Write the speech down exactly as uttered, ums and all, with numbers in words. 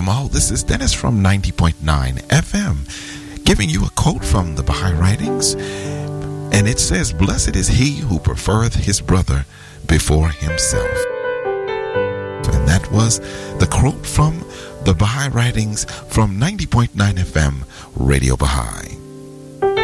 Welcome all. This is Dennis from ninety point nine F M, giving you a quote from the Baha'i Writings. And it says, "Blessed is he who prefereth his brother before himself." And that was the quote from the Baha'i Writings from ninety point nine F M, Radio Baha'i.